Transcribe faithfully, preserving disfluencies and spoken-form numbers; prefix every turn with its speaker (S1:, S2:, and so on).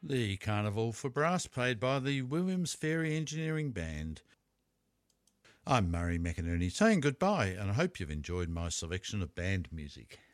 S1: The Carnival for Brass, played by the Williams Ferry Engineering Band. I'm Murray McInerney saying goodbye, and I hope you've enjoyed my selection of band music.